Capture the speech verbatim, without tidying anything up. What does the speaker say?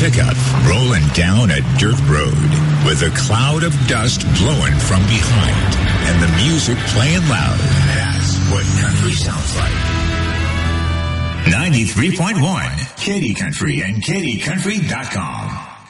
pickup rolling down a dirt road with a cloud of dust blowing from behind and the music playing loud. That's what country sounds like. ninety-three point one, Katy Country and Katy Country dot com.